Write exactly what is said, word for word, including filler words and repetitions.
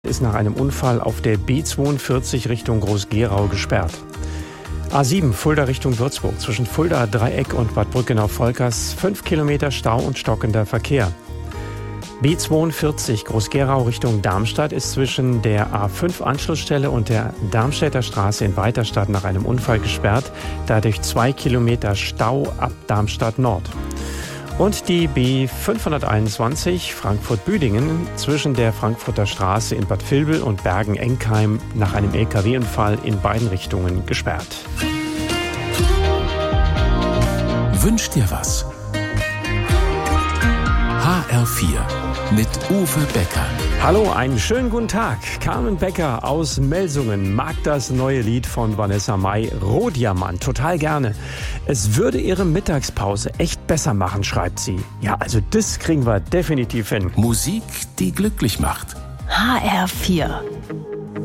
Ist nach einem Unfall auf der B zweiundvierzig Richtung Groß-Gerau gesperrt. A sieben Fulda Richtung Würzburg zwischen Fulda Dreieck und Bad Brückenau-Volkers fünf Kilometer Stau und stockender Verkehr. B zweiundvierzig Groß-Gerau Richtung Darmstadt ist zwischen der A fünf Anschlussstelle und der Darmstädter Straße in Weiterstadt nach einem Unfall gesperrt, dadurch zwei Kilometer Stau ab Darmstadt Nord. Und die B fünfhunderteinundzwanzig Frankfurt-Büdingen zwischen der Frankfurter Straße in Bad Vilbel und Bergen-Enkheim nach einem L K W-Unfall in beiden Richtungen gesperrt. Wünsch dir was? H R vier mit Uwe Becker. Hallo, einen schönen guten Tag. Carmen Becker aus Melsungen mag das neue Lied von Vanessa Mai, Rohdiamant, total gerne. Es würde ihre Mittagspause echt besser machen, schreibt sie. Ja, also das kriegen wir definitiv hin. Musik, die glücklich macht. H R vier.